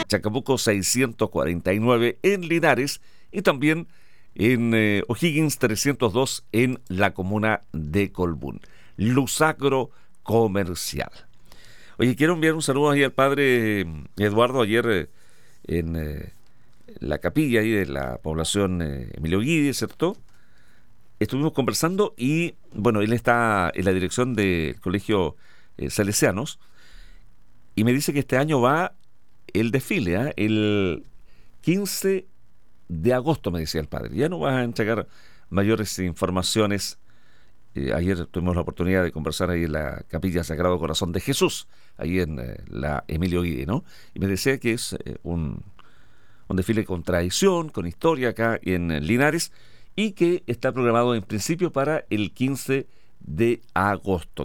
Chacabuco 649 en Linares y también en O'Higgins 302 en la comuna de Colbún. Luzagro Comercial. Oye, quiero enviar un saludo ahí al padre Eduardo. Ayer en la capilla ahí de la población Emilio Guidi, ¿cierto? Estuvimos conversando y, bueno, él está en la dirección del colegio Salesianos y me dice que este año va el desfile, el 15 de agosto, me decía el padre. Ya no vas a entregar mayores informaciones. Ayer tuvimos la oportunidad de conversar ahí en la Capilla Sagrado Corazón de Jesús, ahí en la Emilio Guidi, ¿no? Y me decía que es un desfile con tradición, con historia acá en Linares, y que está programado en principio para el 15 de agosto.